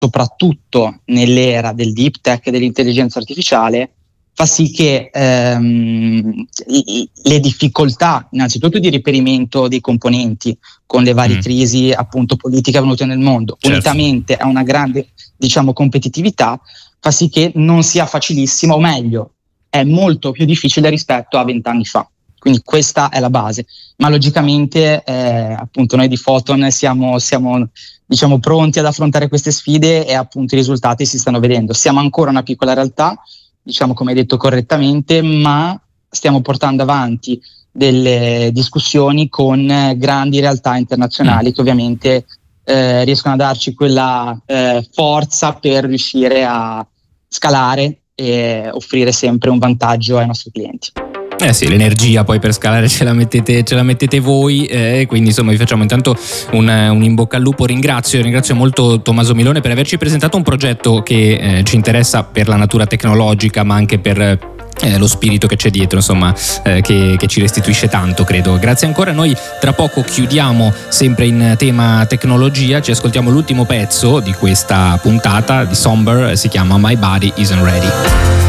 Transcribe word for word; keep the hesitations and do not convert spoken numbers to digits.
soprattutto nell'era del deep tech e dell'intelligenza artificiale, fa sì che ehm, le difficoltà innanzitutto di reperimento dei componenti con le varie mm. crisi appunto politiche avvenute nel mondo, certo. unitamente a una grande diciamo competitività, fa sì che non sia facilissimo, o meglio è molto più difficile rispetto a vent'anni fa. Quindi questa è la base, ma logicamente eh, appunto noi di Photon siamo, siamo diciamo pronti ad affrontare queste sfide e appunto i risultati si stanno vedendo. Siamo ancora una piccola realtà, diciamo come hai detto correttamente, ma stiamo portando avanti delle discussioni con grandi realtà internazionali mm. che ovviamente eh, riescono a darci quella eh, forza per riuscire a scalare e offrire sempre un vantaggio ai nostri clienti. Eh sì, l'energia poi per scalare ce la mettete, ce la mettete voi, eh, quindi insomma vi facciamo intanto un, un in bocca al lupo. Ringrazio, ringrazio molto Tommaso Milone per averci presentato un progetto che eh, ci interessa per la natura tecnologica, ma anche per eh, lo spirito che c'è dietro, insomma, eh, che, che ci restituisce tanto, credo. Grazie ancora. Noi tra poco chiudiamo sempre in tema tecnologia, ci ascoltiamo l'ultimo pezzo di questa puntata di Somber, si chiama My Body Isn't Ready.